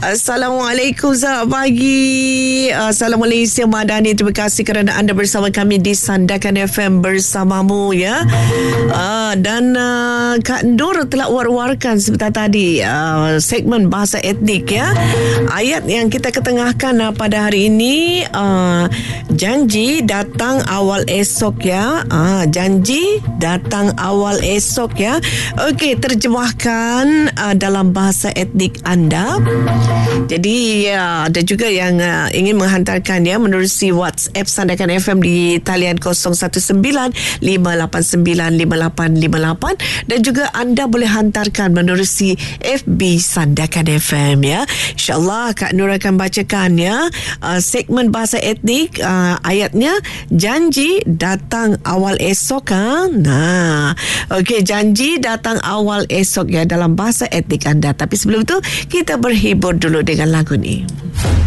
Assalamualaikum, selamat pagi. Salam Malaysia Madani. Terima kasih kerana anda bersama kami di Sandakan FM bersamamu ya. Dan Kak Nur telah war-warkan sebentar tadi segmen bahasa etnik ya. Ayat yang kita ketengahkan pada hari ini, janji datang awal esok ya. Janji datang awal esok ya. Okey, terjemahkan dalam bahasa etnik anda. Jadi ada juga yang ingin menghantarkan ya menerusi WhatsApp Sandakan FM di talian 0195895858 dan juga anda boleh hantarkan menerusi FB Sandakan FM ya. InsyaAllah Kak Nur akan bacakan ya segmen bahasa etnik, ayatnya janji datang awal esok okey, janji datang awal esok ya dalam bahasa etnik anda. Tapi sebelum tu kita berhibur dulu dengan lagu ni.